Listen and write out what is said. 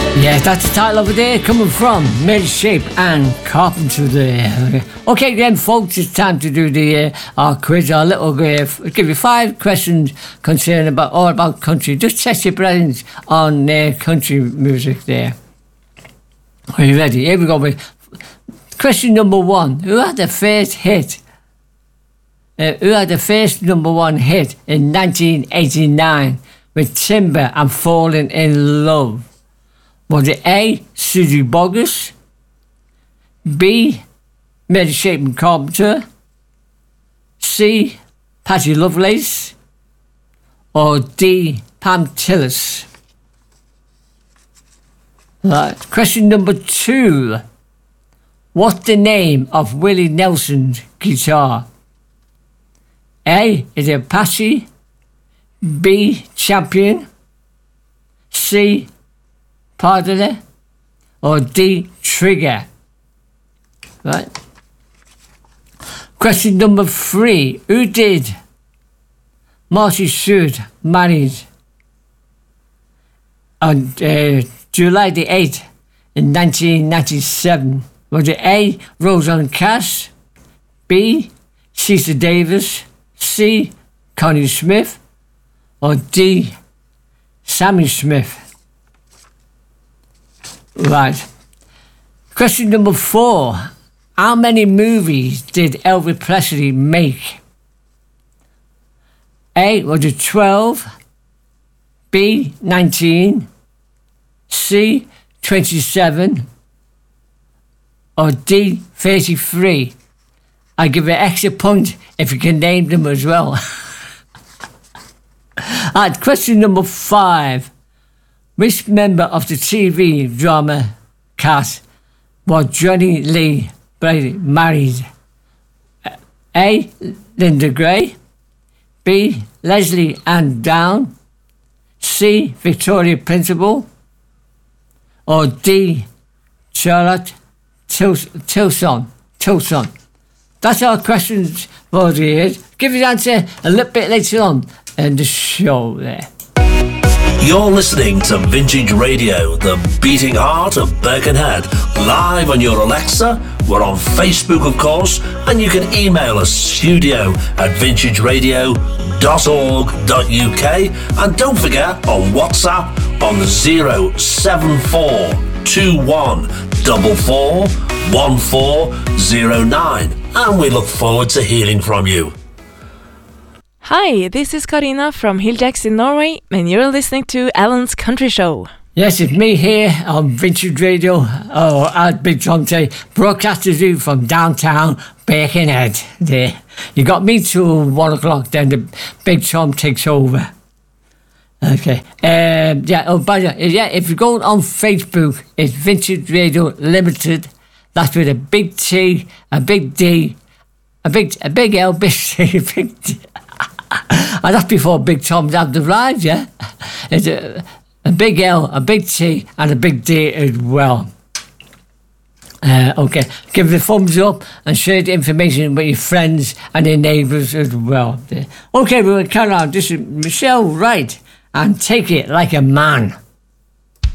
Yeah, that's the title of the day, coming from Made Shape and Carpenter there. Okay then, folks, it's time to do the our quiz, our little give you 5 questions concerning about country. Just test your brains on country music there. Are you ready? Here we go with question number 1. Who had the first hit? Who had the first number 1 hit in 1989 with Timber and Falling in Love? Was it A, Susie Bogus, B, Mary Shaping Carpenter, C, Patty Lovelace, or D, Pam Tillis? Right. Question number 2. What's the name of Willie Nelson's guitar? A, is it Apache, B, Champion, C, Pardoner, or D, Trigger? Right. Question number 3. Who did Marty Stewart marry on July the 8th in 1997? Was it A, Rosanne Cash, B, Cecil Davis, C, Connie Smith, or D, Sammy Smith? Right. Question number 4. How many movies did Elvis Presley make? A, was it 12? B, 19? C, 27? Or D, 33? I give you an extra point if you can name them as well. Right, question number 5. Which member of the TV drama cast was Johnny Lee Brady married? A, Linda Gray, B, Leslie Ann Down, C, Victoria Principal, or D, Charlotte Tilson. That's our questions for the year. Give your answer a little bit later on in the show there. You're listening to Vintage Radio, the beating heart of Birkenhead, live on your Alexa. We're on Facebook, of course, and you can email us studio@vintageradio.org.uk, and don't forget on WhatsApp on the 07421441409, and we look forward to hearing from you. Hi, this is Karina from Hilljax in Norway, and you're listening to Alan's Country Show. Yes, it's me here on Vintage Radio, at Big Tom Tay, broadcasting you from downtown Birkenhead. There, you got me till 1 o'clock, then the Big Tom takes over. Okay, if you go on Facebook, it's Vintage Radio Limited. That's with a big T, a big D, a big L, big C, a big D. And that's before Big Tom's had the ride, yeah? It's a big L, a big T, and a big D as well. Okay, give the thumbs up and share the information with your friends and your neighbours as well. Okay, we'll carry on. This is Michelle Wright, and Take It Like a Man.